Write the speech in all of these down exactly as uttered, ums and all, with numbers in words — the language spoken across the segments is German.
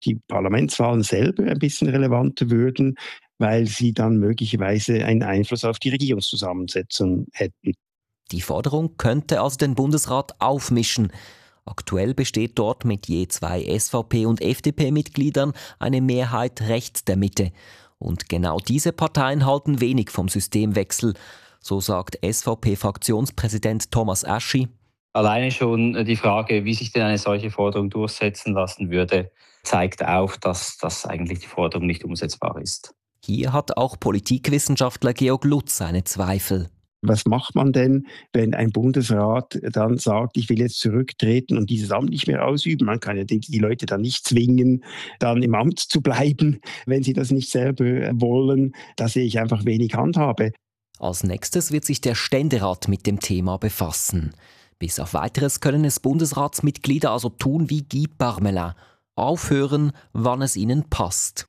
die Parlamentswahlen selber ein bisschen relevanter würden, weil sie dann möglicherweise einen Einfluss auf die Regierungszusammensetzung hätten. Die Forderung könnte also den Bundesrat aufmischen. Aktuell besteht dort mit je zwei S V P- und F D P-Mitgliedern eine Mehrheit rechts der Mitte. Und genau diese Parteien halten wenig vom Systemwechsel. So sagt S V P-Fraktionspräsident Thomas Aschi. Alleine schon die Frage, wie sich denn eine solche Forderung durchsetzen lassen würde, zeigt auf, dass das eigentlich die Forderung nicht umsetzbar ist. Hier hat auch Politikwissenschaftler Georg Lutz seine Zweifel. Was macht man denn, wenn ein Bundesrat dann sagt, ich will jetzt zurücktreten und dieses Amt nicht mehr ausüben? Man kann ja die, die Leute dann nicht zwingen, dann im Amt zu bleiben, wenn sie das nicht selber wollen. Da sehe ich einfach wenig Handhabe. Als nächstes wird sich der Ständerat mit dem Thema befassen. Bis auf Weiteres können es Bundesratsmitglieder also tun wie Guy Parmelin. Aufhören, wann es ihnen passt.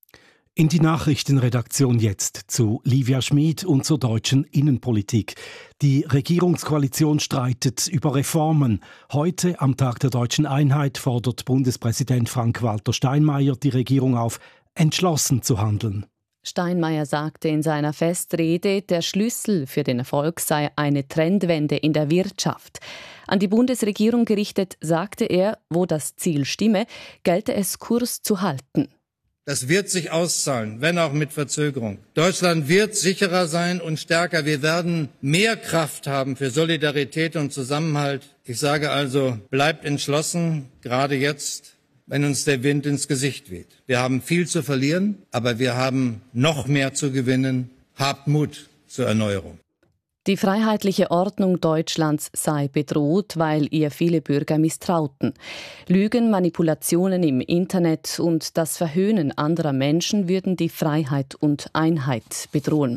In die Nachrichtenredaktion jetzt zu Livia Schmid und zur deutschen Innenpolitik. Die Regierungskoalition streitet über Reformen. Heute, am Tag der deutschen Einheit, fordert Bundespräsident Frank-Walter Steinmeier die Regierung auf, entschlossen zu handeln. Steinmeier sagte in seiner Festrede, der Schlüssel für den Erfolg sei eine Trendwende in der Wirtschaft. An die Bundesregierung gerichtet sagte er, wo das Ziel stimme, gelte es, Kurs zu halten. Das wird sich auszahlen, wenn auch mit Verzögerung. Deutschland wird sicherer sein und stärker. Wir werden mehr Kraft haben für Solidarität und Zusammenhalt. Ich sage also, bleibt entschlossen, gerade jetzt, wenn uns der Wind ins Gesicht weht. Wir haben viel zu verlieren, aber wir haben noch mehr zu gewinnen. Habt Mut zur Erneuerung. Die freiheitliche Ordnung Deutschlands sei bedroht, weil ihr viele Bürger misstrauten. Lügen, Manipulationen im Internet und das Verhöhnen anderer Menschen würden die Freiheit und Einheit bedrohen.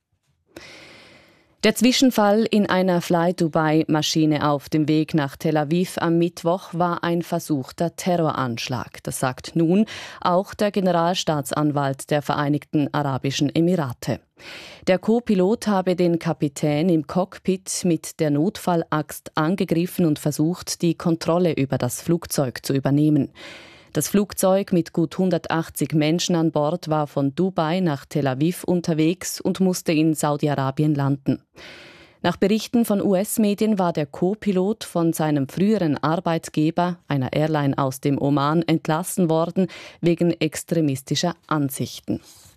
Der Zwischenfall in einer Fly-Dubai-Maschine auf dem Weg nach Tel Aviv am Mittwoch war ein versuchter Terroranschlag. Das sagt nun auch der Generalstaatsanwalt der Vereinigten Arabischen Emirate. Der Co-Pilot habe den Kapitän im Cockpit mit der Notfallaxt angegriffen und versucht, die Kontrolle über das Flugzeug zu übernehmen. Das Flugzeug mit gut hundertachtzig Menschen an Bord war von Dubai nach Tel Aviv unterwegs und musste in Saudi-Arabien landen. Nach Berichten von U S-Medien war der Co-Pilot von seinem früheren Arbeitgeber, einer Airline aus dem Oman, entlassen worden wegen extremistischer Ansichten.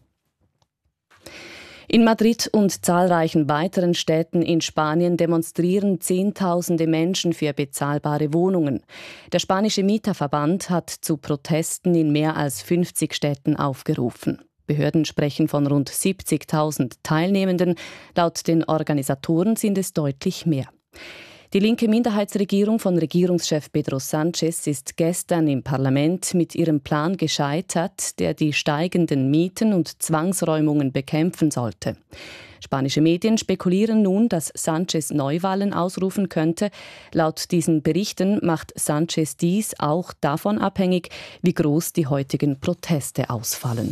In Madrid und zahlreichen weiteren Städten in Spanien demonstrieren Zehntausende Menschen für bezahlbare Wohnungen. Der spanische Mieterverband hat zu Protesten in mehr als fünfzig Städten aufgerufen. Behörden sprechen von rund siebzigtausend Teilnehmenden. Laut den Organisatoren sind es deutlich mehr. Die linke Minderheitsregierung von Regierungschef Pedro Sánchez ist gestern im Parlament mit ihrem Plan gescheitert, der die steigenden Mieten und Zwangsräumungen bekämpfen sollte. Spanische Medien spekulieren nun, dass Sánchez Neuwahlen ausrufen könnte. Laut diesen Berichten macht Sánchez dies auch davon abhängig, wie groß die heutigen Proteste ausfallen.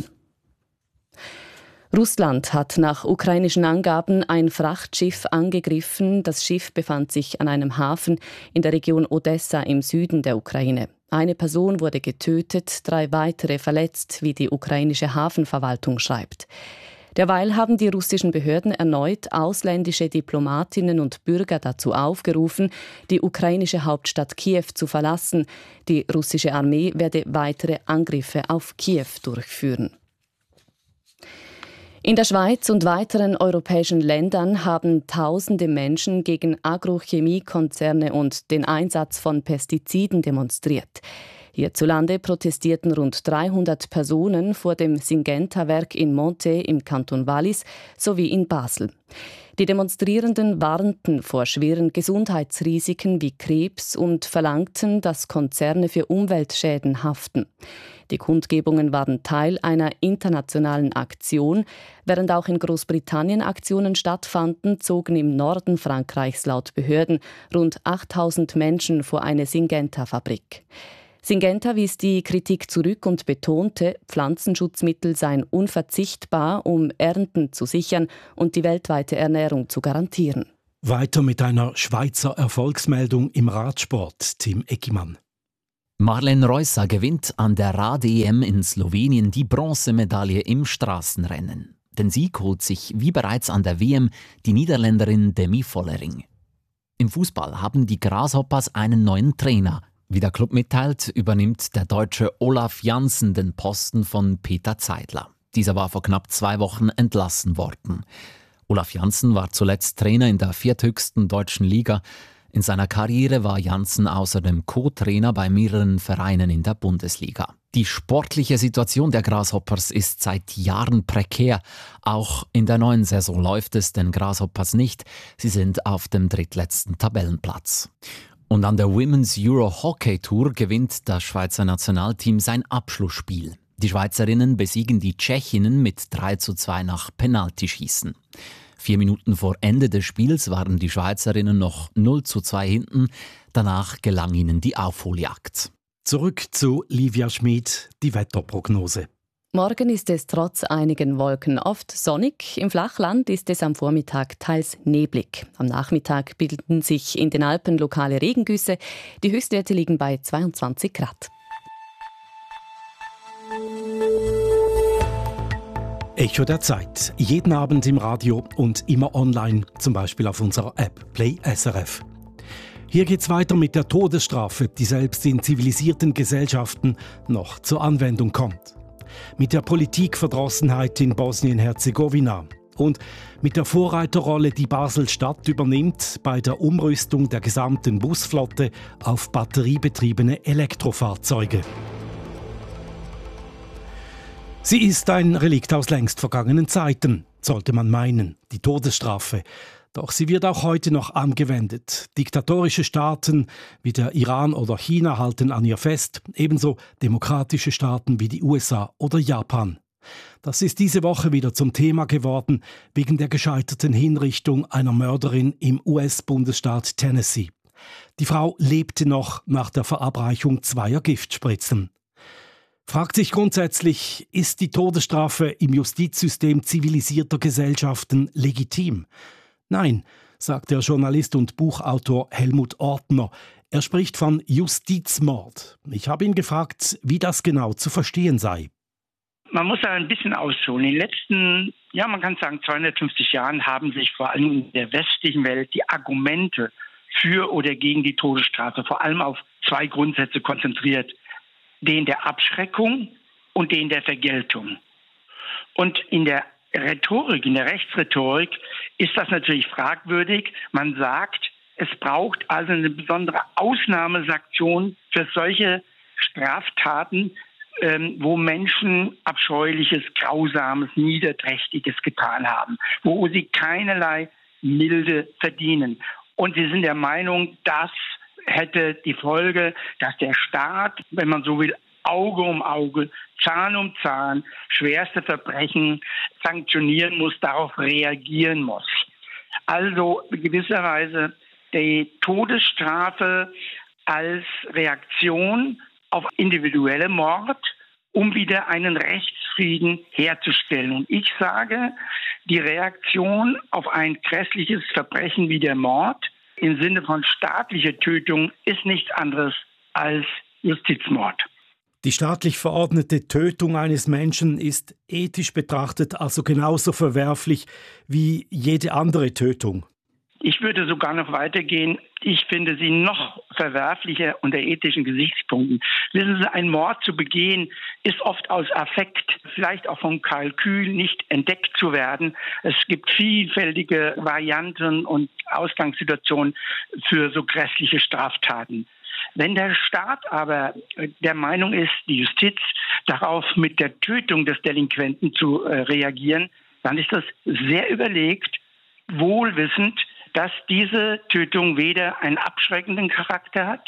Russland hat nach ukrainischen Angaben ein Frachtschiff angegriffen. Das Schiff befand sich an einem Hafen in der Region Odessa im Süden der Ukraine. Eine Person wurde getötet, drei weitere verletzt, wie die ukrainische Hafenverwaltung schreibt. Derweil haben die russischen Behörden erneut ausländische Diplomatinnen und Bürger dazu aufgerufen, die ukrainische Hauptstadt Kiew zu verlassen. Die russische Armee werde weitere Angriffe auf Kiew durchführen. In der Schweiz und weiteren europäischen Ländern haben tausende Menschen gegen Agrochemiekonzerne und den Einsatz von Pestiziden demonstriert. Hierzulande protestierten rund dreihundert Personen vor dem Syngenta-Werk in Montet im Kanton Wallis sowie in Basel. Die Demonstrierenden warnten vor schweren Gesundheitsrisiken wie Krebs und verlangten, dass Konzerne für Umweltschäden haften. Die Kundgebungen waren Teil einer internationalen Aktion. Während auch in Großbritannien Aktionen stattfanden, zogen im Norden Frankreichs laut Behörden rund achttausend Menschen vor eine Syngenta-Fabrik. Syngenta wies die Kritik zurück und betonte, Pflanzenschutzmittel seien unverzichtbar, um Ernten zu sichern und die weltweite Ernährung zu garantieren. Weiter mit einer Schweizer Erfolgsmeldung im Radsport, Tim Eckimann. Marlen Reusser gewinnt an der Rad-E M in Slowenien die Bronzemedaille im Straßenrennen. Den Sieg holt sich wie bereits an der W M die Niederländerin Demi Vollering. Im Fußball haben die Grasshoppers einen neuen Trainer. Wie der Club mitteilt, übernimmt der Deutsche Olaf Janssen den Posten von Peter Zeidler. Dieser war vor knapp zwei Wochen entlassen worden. Olaf Janssen war zuletzt Trainer in der vierthöchsten deutschen Liga. In seiner Karriere war Janssen außerdem Co-Trainer bei mehreren Vereinen in der Bundesliga. Die sportliche Situation der Grasshoppers ist seit Jahren prekär. Auch in der neuen Saison läuft es den Grasshoppers nicht. Sie sind auf dem drittletzten Tabellenplatz. Und an der Women's Euro Hockey Tour gewinnt das Schweizer Nationalteam sein Abschlussspiel. Die Schweizerinnen besiegen die Tschechinnen mit drei zu zwei nach Penaltyschießen. Vier Minuten vor Ende des Spiels waren die Schweizerinnen noch null zu zwei hinten. Danach gelang ihnen die Aufholjagd. Zurück zu Livia Schmid, die Wetterprognose. Morgen ist es trotz einigen Wolken oft sonnig. Im Flachland ist es am Vormittag teils neblig. Am Nachmittag bilden sich in den Alpen lokale Regengüsse. Die Höchstwerte liegen bei zweiundzwanzig Grad. Echo der Zeit. Jeden Abend im Radio und immer online, zum Beispiel auf unserer App Play S R F. Hier geht's weiter mit der Todesstrafe, die selbst in zivilisierten Gesellschaften noch zur Anwendung kommt. Mit der Politikverdrossenheit in Bosnien-Herzegowina und mit der Vorreiterrolle, die Basel-Stadt übernimmt bei der Umrüstung der gesamten Busflotte auf batteriebetriebene Elektrofahrzeuge. Sie ist ein Relikt aus längst vergangenen Zeiten, sollte man meinen, die Todesstrafe. Doch sie wird auch heute noch angewendet. Diktatorische Staaten wie der Iran oder China halten an ihr fest, ebenso demokratische Staaten wie die U S A oder Japan. Das ist diese Woche wieder zum Thema geworden, wegen der gescheiterten Hinrichtung einer Mörderin im U S-Bundesstaat Tennessee. Die Frau lebte noch nach der Verabreichung zweier Giftspritzen. Fragt sich grundsätzlich, ist die Todesstrafe im Justizsystem zivilisierter Gesellschaften legitim? Nein, sagt der Journalist und Buchautor Helmut Ortner. Er spricht von Justizmord. Ich habe ihn gefragt, wie das genau zu verstehen sei. Man muss da ein bisschen ausholen. In den letzten, ja, man kann sagen, zweihundertfünfzig Jahren haben sich vor allem in der westlichen Welt die Argumente für oder gegen die Todesstrafe vor allem auf zwei Grundsätze konzentriert. Den der Abschreckung und den der Vergeltung. Und in der Rhetorik, in der Rechtsrhetorik ist das natürlich fragwürdig. Man sagt, es braucht also eine besondere Ausnahmesanktion für solche Straftaten, ähm, wo Menschen Abscheuliches, Grausames, Niederträchtiges getan haben, wo sie keinerlei Milde verdienen. Und sie sind der Meinung, dass hätte die Folge, dass der Staat, wenn man so will, Auge um Auge, Zahn um Zahn, schwerste Verbrechen sanktionieren muss, darauf reagieren muss. Also gewisserweise die Todesstrafe als Reaktion auf individuelle Mord, um wieder einen Rechtsfrieden herzustellen. Und ich sage, die Reaktion auf ein grässliches Verbrechen wie der Mord im Sinne von staatlicher Tötung ist nichts anderes als Justizmord. Die staatlich verordnete Tötung eines Menschen ist ethisch betrachtet also genauso verwerflich wie jede andere Tötung. Ich würde sogar noch weitergehen. Ich finde sie noch verwerflicher unter ethischen Gesichtspunkten. Wissen Sie, ein Mord zu begehen, ist oft aus Affekt, vielleicht auch vom Kalkül nicht entdeckt zu werden. Es gibt vielfältige Varianten und Ausgangssituationen für so grässliche Straftaten. Wenn der Staat aber der Meinung ist, die Justiz darauf mit der Tötung des Delinquenten zu äh, reagieren, dann ist das sehr überlegt, wohlwissend, dass diese Tötung weder einen abschreckenden Charakter hat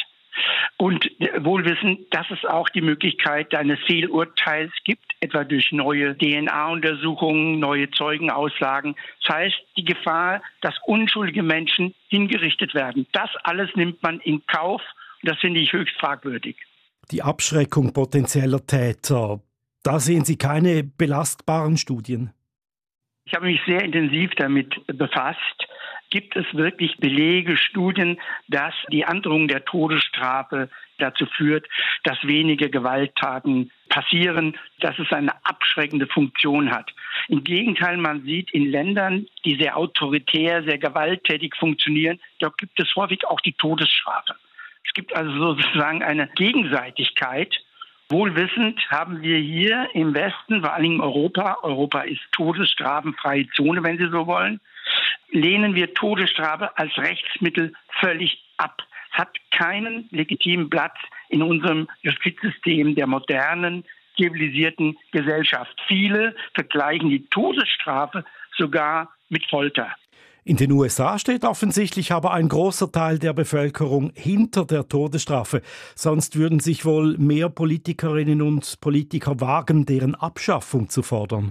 und wohlwissend, dass es auch die Möglichkeit eines Fehlurteils gibt, etwa durch neue D N A-Untersuchungen, neue Zeugenaussagen. Das heißt, die Gefahr, dass unschuldige Menschen hingerichtet werden. Das alles nimmt man in Kauf und das finde ich höchst fragwürdig. Die Abschreckung potenzieller Täter, da sehen Sie keine belastbaren Studien? Ich habe mich sehr intensiv damit befasst. Gibt es wirklich Belege, Studien, dass die Androhung der Todesstrafe dazu führt, dass wenige Gewalttaten passieren, dass es eine abschreckende Funktion hat. Im Gegenteil, man sieht in Ländern, die sehr autoritär, sehr gewalttätig funktionieren, da gibt es häufig auch die Todesstrafe. Es gibt also sozusagen eine Gegenseitigkeit. Wohlwissend haben wir hier im Westen, vor allem in Europa, Europa ist todesstrafenfreie Zone, wenn Sie so wollen, lehnen wir Todesstrafe als Rechtsmittel völlig ab. Es hat keinen legitimen Platz in unserem Justizsystem der modernen, zivilisierten Gesellschaft. Viele vergleichen die Todesstrafe sogar mit Folter. In den U S A steht offensichtlich aber ein großer Teil der Bevölkerung hinter der Todesstrafe. Sonst würden sich wohl mehr Politikerinnen und Politiker wagen, deren Abschaffung zu fordern.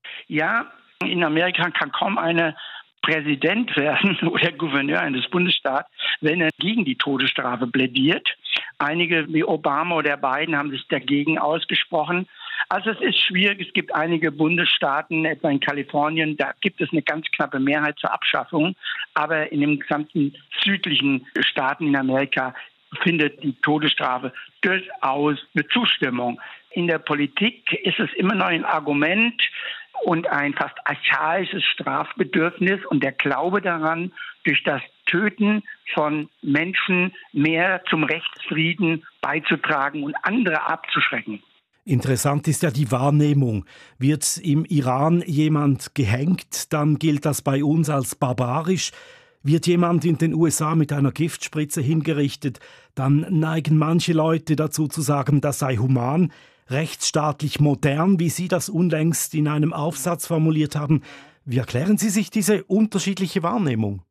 Ja, in Amerika kann kaum eine Präsident werden oder Gouverneur eines Bundesstaats, wenn er gegen die Todesstrafe plädiert. Einige wie Obama oder Biden haben sich dagegen ausgesprochen. Also es ist schwierig. Es gibt einige Bundesstaaten, etwa in Kalifornien, da gibt es eine ganz knappe Mehrheit zur Abschaffung. Aber in den gesamten südlichen Staaten in Amerika findet die Todesstrafe durchaus eine Zustimmung. In der Politik ist es immer noch ein Argument und ein fast archaisches Strafbedürfnis und der Glaube daran, durch das Töten von Menschen mehr zum Rechtsfrieden beizutragen und andere abzuschrecken. Interessant ist ja die Wahrnehmung. Wird im Iran jemand gehängt, dann gilt das bei uns als barbarisch. Wird jemand in den U S A mit einer Giftspritze hingerichtet, dann neigen manche Leute dazu zu sagen, das sei human, rechtsstaatlich modern, wie Sie das unlängst in einem Aufsatz formuliert haben. Wie erklären Sie sich diese unterschiedliche Wahrnehmung?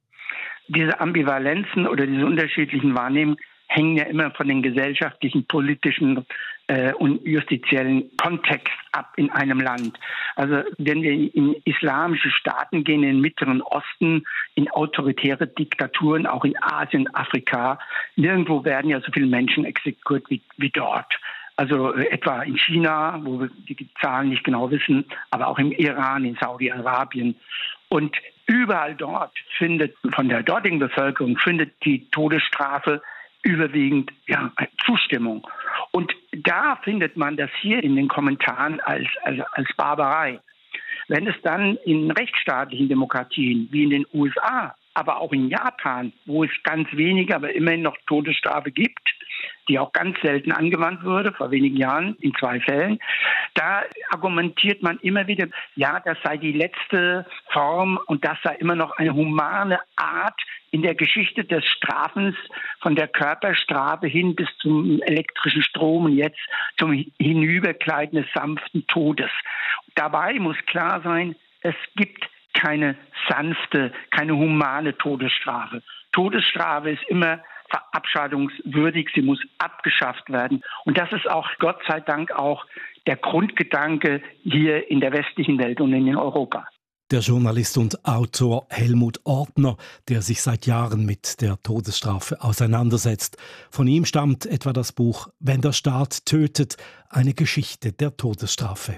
Diese Ambivalenzen oder diese unterschiedlichen Wahrnehmungen hängen ja immer von den gesellschaftlichen, politischen äh, und justiziellen Kontext ab in einem Land. Also wenn wir in islamische Staaten gehen, in den Mittleren Osten, in autoritäre Diktaturen, auch in Asien, Afrika, nirgendwo werden ja so viele Menschen exekutiert wie, wie dort. Also äh, etwa in China, wo wir die Zahlen nicht genau wissen, aber auch im Iran, in Saudi-Arabien. Und überall dort findet, von der dortigen Bevölkerung, findet die Todesstrafe überwiegend ja, Zustimmung. Und da findet man das hier in den Kommentaren als, als, als Barbarei. Wenn es dann in rechtsstaatlichen Demokratien wie in den U S A, aber auch in Japan, wo es ganz wenige, aber immerhin noch Todesstrafe gibt, die auch ganz selten angewandt wurde, vor wenigen Jahren in zwei Fällen, da argumentiert man immer wieder, ja, das sei die letzte Form und das sei immer noch eine humane Art in der Geschichte des Strafens, von der Körperstrafe hin bis zum elektrischen Strom und jetzt zum Hinübergleiten des sanften Todes. Dabei muss klar sein, es gibt keine sanfte, keine humane Todesstrafe. Todesstrafe ist immer verabschiedungswürdig, sie muss abgeschafft werden. Und das ist auch, Gott sei Dank, auch der Grundgedanke hier in der westlichen Welt und in Europa. Der Journalist und Autor Helmut Ortner, der sich seit Jahren mit der Todesstrafe auseinandersetzt. Von ihm stammt etwa das Buch »Wenn der Staat tötet, eine Geschichte der Todesstrafe«.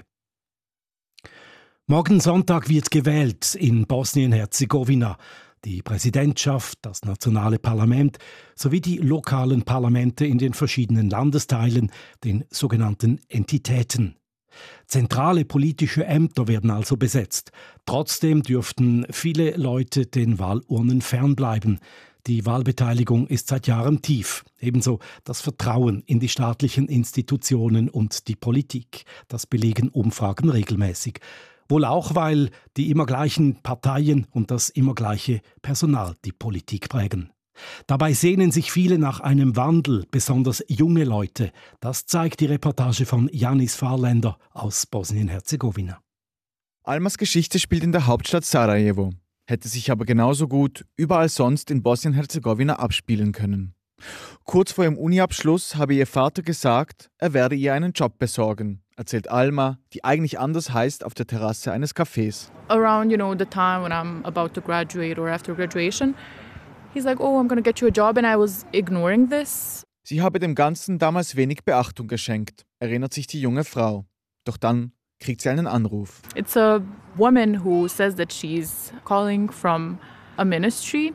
Morgen Sonntag wird gewählt in Bosnien-Herzegowina. Die Präsidentschaft, das nationale Parlament sowie die lokalen Parlamente in den verschiedenen Landesteilen, den sogenannten Entitäten. Zentrale politische Ämter werden also besetzt. Trotzdem dürften viele Leute den Wahlurnen fernbleiben. Die Wahlbeteiligung ist seit Jahren tief. Ebenso das Vertrauen in die staatlichen Institutionen und die Politik. Das belegen Umfragen regelmäßig. Wohl auch, weil die immer gleichen Parteien und das immer gleiche Personal die Politik prägen. Dabei sehnen sich viele nach einem Wandel, besonders junge Leute. Das zeigt die Reportage von Janis Fahrländer aus Bosnien-Herzegowina. Almas Geschichte spielt in der Hauptstadt Sarajevo, hätte sich aber genauso gut überall sonst in Bosnien-Herzegowina abspielen können. Kurz vor ihrem Uniabschluss habe ihr Vater gesagt, er werde ihr einen Job besorgen, erzählt Alma, die eigentlich anders heißt, auf der Terrasse eines Cafés. Around, you know, the time when I'm about to graduate or after graduation, he's like, oh, I'm going to get you a job, and I was ignoring this. Sie habe dem Ganzen damals wenig Beachtung geschenkt, erinnert sich die junge Frau. Doch dann kriegt sie einen Anruf. It's a woman who says that she's calling from a ministry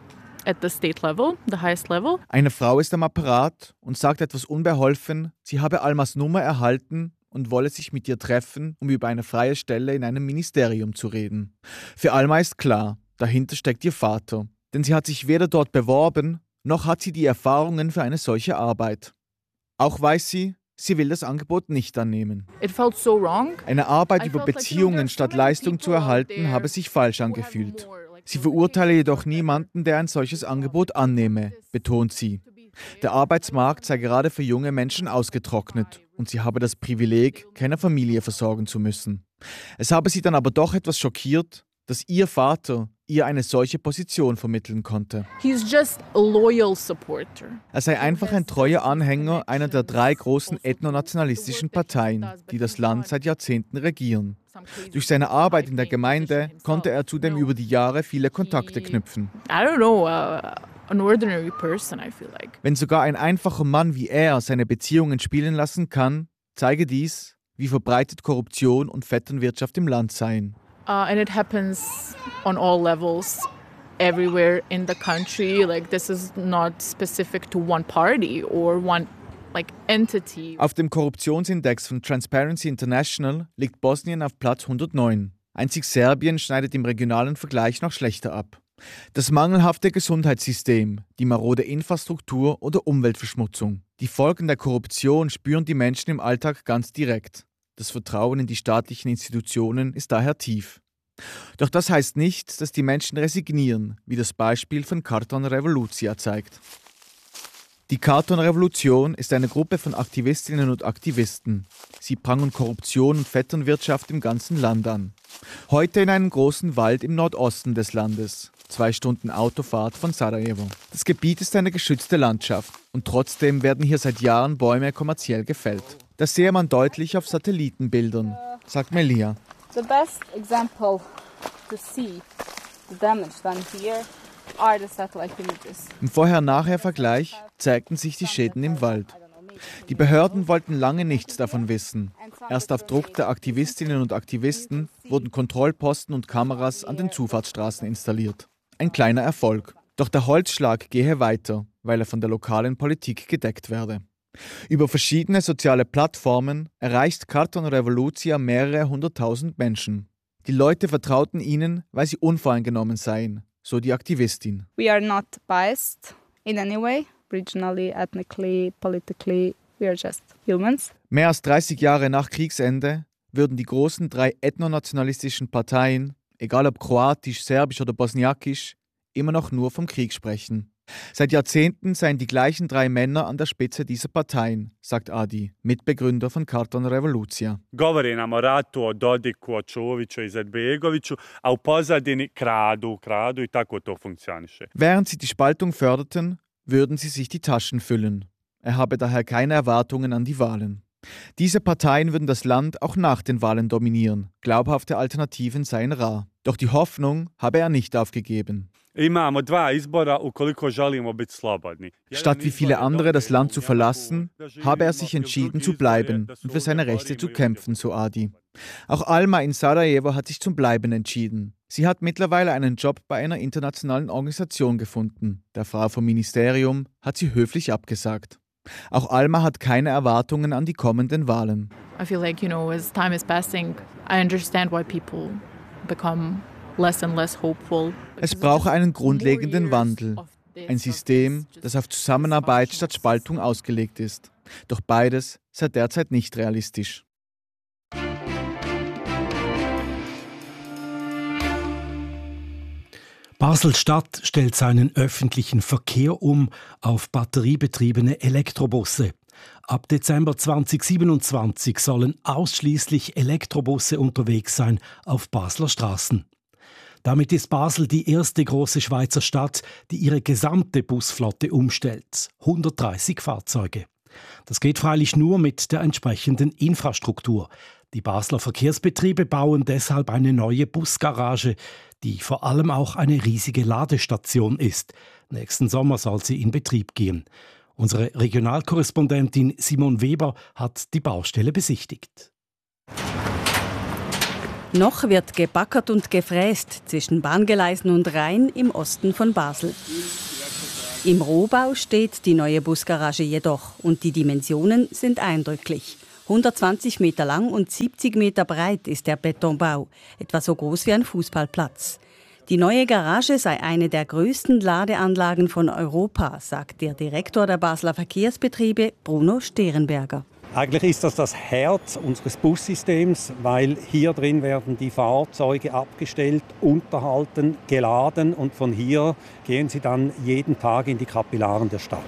at the state level, the highest level. Eine Frau ist am Apparat und sagt etwas unbeholfen, sie habe Almas Nummer erhalten und wolle sich mit ihr treffen, um über eine freie Stelle in einem Ministerium zu reden. Für Alma ist klar, dahinter steckt ihr Vater. Denn sie hat sich weder dort beworben, noch hat sie die Erfahrungen für eine solche Arbeit. Auch weiß sie, sie will das Angebot nicht annehmen. It felt so wrong. Eine Arbeit über Beziehungen statt Leistung zu erhalten, habe sich falsch angefühlt. Sie verurteile jedoch niemanden, der ein solches Angebot annehme, betont sie. Der Arbeitsmarkt sei gerade für junge Menschen ausgetrocknet und sie habe das Privileg, keine Familie versorgen zu müssen. Es habe sie dann aber doch etwas schockiert, dass ihr Vater ihr eine solche Position vermitteln konnte. He's just a loyal supporter. Er sei einfach ein treuer Anhänger einer der drei großen ethnonationalistischen Parteien, die das Land seit Jahrzehnten regieren. Durch seine Arbeit in der Gemeinde konnte er zudem über die Jahre viele Kontakte knüpfen. I don't know, uh, an ordinary person, I feel like. Wenn sogar ein einfacher Mann wie er seine Beziehungen spielen lassen kann, zeige dies, wie verbreitet Korruption und Vetternwirtschaft im Land seien. Uh, and it happens on all levels, everywhere in the country. Like, this is not specific to one party or one like entity. Auf dem Korruptionsindex von Transparency International liegt Bosnien auf Platz hundertneun. Einzig Serbien schneidet im regionalen Vergleich noch schlechter ab. Das mangelhafte Gesundheitssystem, die marode Infrastruktur oder Umweltverschmutzung. Die Folgen der Korruption spüren die Menschen im Alltag ganz direkt. Das Vertrauen in die staatlichen Institutionen ist daher tief. Doch das heißt nicht, dass die Menschen resignieren, wie das Beispiel von Karton Revolucija zeigt. Die Karton Revolution ist eine Gruppe von Aktivistinnen und Aktivisten. Sie prangern Korruption und Vetternwirtschaft im ganzen Land an. Heute in einem großen Wald im Nordosten des Landes, zwei Stunden Autofahrt von Sarajevo. Das Gebiet ist eine geschützte Landschaft und trotzdem werden hier seit Jahren Bäume kommerziell gefällt. Das sehe man deutlich auf Satellitenbildern, sagt Melia. The best example to see the damage done here are the satellite images. Im Vorher-Nachher-Vergleich zeigten sich die Schäden im Wald. Die Behörden wollten lange nichts davon wissen. Erst auf Druck der Aktivistinnen und Aktivisten wurden Kontrollposten und Kameras an den Zufahrtsstraßen installiert. Ein kleiner Erfolg. Doch der Holzschlag gehe weiter, weil er von der lokalen Politik gedeckt werde. Über verschiedene soziale Plattformen erreicht Karton Revolucija mehrere hunderttausend Menschen. Die Leute vertrauten ihnen, weil sie unvoreingenommen seien, so die Aktivistin. We are not biased in any way, regionally, ethnically, politically. We are just humans. Mehr als dreißig Jahre nach Kriegsende würden die großen drei ethnonationalistischen Parteien, egal ob kroatisch, serbisch oder bosniakisch, immer noch nur vom Krieg sprechen. Seit Jahrzehnten seien die gleichen drei Männer an der Spitze dieser Parteien, sagt Adi, Mitbegründer von Karton Revolucija. Govori nam o ratu, o Dodiku, o Čoviću, Izetbegoviću, a u pozadini kradu, kradu I tako to funkcioniše. Während sie die Spaltung förderten, würden sie sich die Taschen füllen. Er habe daher keine Erwartungen an die Wahlen. Diese Parteien würden das Land auch nach den Wahlen dominieren. Glaubhafte Alternativen seien rar. Doch die Hoffnung habe er nicht aufgegeben. Statt wie viele andere das Land zu verlassen, habe er sich entschieden zu bleiben und für seine Rechte zu kämpfen, so Adi. Auch Alma in Sarajevo hat sich zum Bleiben entschieden. Sie hat mittlerweile einen Job bei einer internationalen Organisation gefunden. Der Frau vom Ministerium hat sie höflich abgesagt. Auch Alma hat keine Erwartungen an die kommenden Wahlen. I feel like, you know, as time is passing, I understand why people become less and less hopeful. Es brauche einen grundlegenden Wandel. Ein System, das auf Zusammenarbeit statt Spaltung ausgelegt ist. Doch beides sei derzeit nicht realistisch. Basel-Stadt stellt seinen öffentlichen Verkehr um auf batteriebetriebene Elektrobusse. Ab Dezember zweitausendsiebenundzwanzig sollen ausschließlich Elektrobusse unterwegs sein auf Basler Straßen. Damit ist Basel die erste große Schweizer Stadt, die ihre gesamte Busflotte umstellt. hundertdreißig Fahrzeuge. Das geht freilich nur mit der entsprechenden Infrastruktur. Die Basler Verkehrsbetriebe bauen deshalb eine neue Busgarage, die vor allem auch eine riesige Ladestation ist. Nächsten Sommer soll sie in Betrieb gehen. Unsere Regionalkorrespondentin Simon Weber hat die Baustelle besichtigt. Noch wird gebackert und gefräst zwischen Bahngeleisen und Rhein im Osten von Basel. Im Rohbau steht die neue Busgarage jedoch und die Dimensionen sind eindrücklich. hundertzwanzig Meter lang und siebzig Meter breit ist der Betonbau, etwa so groß wie ein Fußballplatz. Die neue Garage sei eine der größten Ladeanlagen von Europa, sagt der Direktor der Basler Verkehrsbetriebe, Bruno Sterenberger. Eigentlich ist das das Herz unseres Bussystems, weil hier drin werden die Fahrzeuge abgestellt, unterhalten, geladen und von hier gehen sie dann jeden Tag in die Kapillaren der Stadt.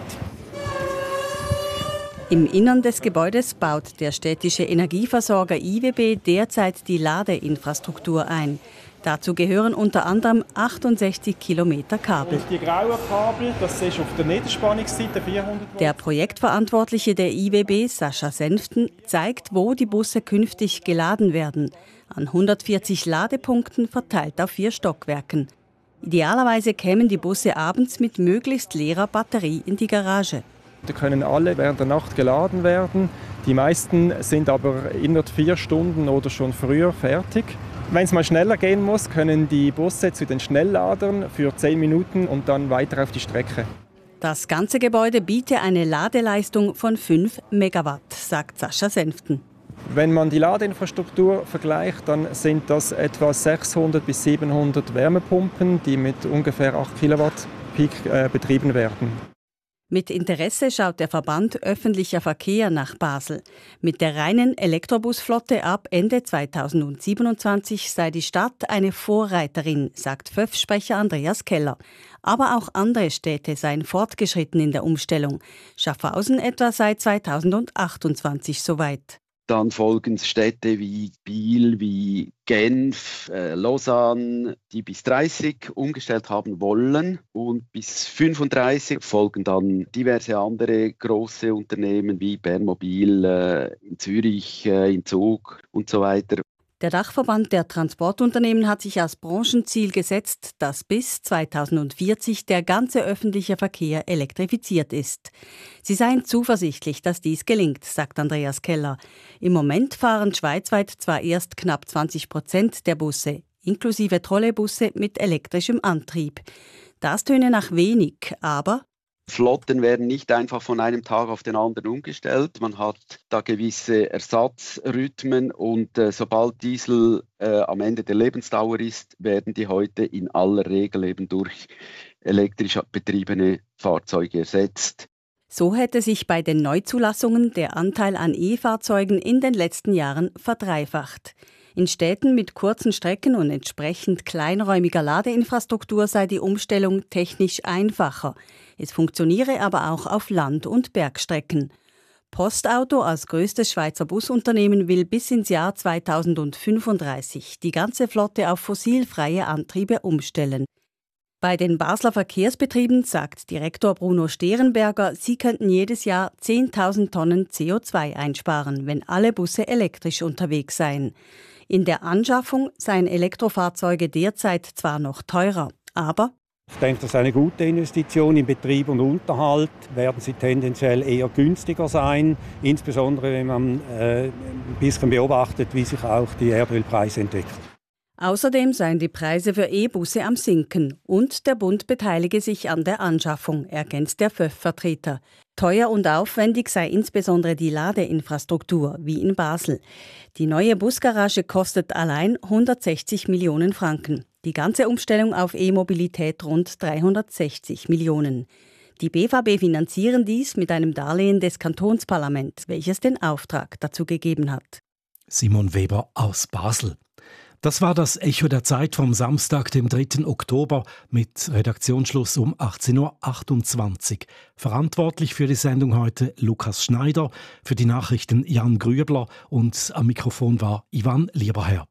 Im Innern des Gebäudes baut der städtische Energieversorger I W B derzeit die Ladeinfrastruktur ein. Dazu gehören unter anderem achtundsechzig Kilometer Kabel. Die grauen Kabel, das ist auf der Niederspannungsseite vierhundert Volt. Der Projektverantwortliche der I W B, Sascha Senften, zeigt, wo die Busse künftig geladen werden. An hundertvierzig Ladepunkten verteilt auf vier Stockwerken. Idealerweise kämen die Busse abends mit möglichst leerer Batterie in die Garage. Die können alle während der Nacht geladen werden. Die meisten sind aber innerhalb vier Stunden oder schon früher fertig. Wenn es mal schneller gehen muss, können die Busse zu den Schnellladern für zehn Minuten und dann weiter auf die Strecke. Das ganze Gebäude biete eine Ladeleistung von fünf Megawatt, sagt Sascha Senften. Wenn man die Ladeinfrastruktur vergleicht, dann sind das etwa sechshundert bis siebenhundert Wärmepumpen, die mit ungefähr acht Kilowatt Peak äh, betrieben werden. Mit Interesse schaut der Verband Öffentlicher Verkehr nach Basel. Mit der reinen Elektrobusflotte ab Ende zweitausendsiebenundzwanzig sei die Stadt eine Vorreiterin, sagt F Ö F-Sprecher Andreas Keller. Aber auch andere Städte seien fortgeschritten in der Umstellung. Schaffhausen etwa sei zweitausendachtundzwanzig soweit. Dann folgen Städte wie Biel, wie Genf, äh, Lausanne, die bis dreißig umgestellt haben wollen. Und bis fünfunddreißig folgen dann diverse andere große Unternehmen wie Bernmobil äh, in Zürich, äh, in Zug und so weiter. Der Dachverband der Transportunternehmen hat sich als Branchenziel gesetzt, dass bis zweitausendvierzig der ganze öffentliche Verkehr elektrifiziert ist. Sie seien zuversichtlich, dass dies gelingt, sagt Andreas Keller. Im Moment fahren schweizweit zwar erst knapp zwanzig Prozent der Busse, inklusive Trolleybusse mit elektrischem Antrieb. Das töne nach wenig, aber Flotten werden nicht einfach von einem Tag auf den anderen umgestellt. Man hat da gewisse Ersatzrhythmen und äh, sobald Diesel äh, am Ende der Lebensdauer ist, werden die heute in aller Regel eben durch elektrisch betriebene Fahrzeuge ersetzt. So hätte sich bei den Neuzulassungen der Anteil an E-Fahrzeugen in den letzten Jahren verdreifacht. In Städten mit kurzen Strecken und entsprechend kleinräumiger Ladeinfrastruktur sei die Umstellung technisch einfacher. Es funktioniere aber auch auf Land- und Bergstrecken. Postauto als größtes Schweizer Busunternehmen will bis ins Jahr zweitausendfünfunddreißig die ganze Flotte auf fossilfreie Antriebe umstellen. Bei den Basler Verkehrsbetrieben sagt Direktor Bruno Sterenberger, sie könnten jedes Jahr zehntausend Tonnen C O zwei einsparen, wenn alle Busse elektrisch unterwegs seien. In der Anschaffung seien Elektrofahrzeuge derzeit zwar noch teurer, aber ich denke, das ist eine gute Investition. Im Betrieb und Unterhalt werden sie tendenziell eher günstiger sein, insbesondere wenn man äh, ein bisschen beobachtet, wie sich auch die Erdölpreise entwickeln. Außerdem seien die Preise für E-Busse am Sinken und der Bund beteilige sich an der Anschaffung, ergänzt der F Ö F-Vertreter. Teuer und aufwendig sei insbesondere die Ladeinfrastruktur, wie in Basel. Die neue Busgarage kostet allein hundertsechzig Millionen Franken. Die ganze Umstellung auf E-Mobilität rund dreihundertsechzig Millionen. Die B V B finanzieren dies mit einem Darlehen des Kantonsparlaments, welches den Auftrag dazu gegeben hat. Simon Weber aus Basel. Das war das Echo der Zeit vom Samstag, dem dritten Oktober, mit Redaktionsschluss um achtzehn Uhr achtundzwanzig. Verantwortlich für die Sendung heute Lukas Schneider, für die Nachrichten Jan Grübler und am Mikrofon war Ivan Lieberherr.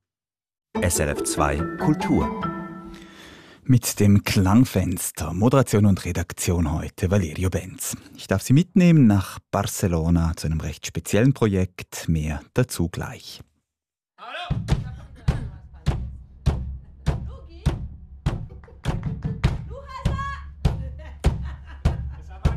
S R F zwei Kultur. Mit dem Klangfenster, Moderation und Redaktion heute Valerio Benz. Ich darf Sie mitnehmen nach Barcelona zu einem recht speziellen Projekt, mehr dazu gleich. Hallo.